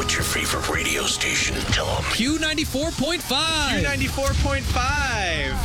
What's your favorite radio station? Tell them. Q94.5. Q94.5.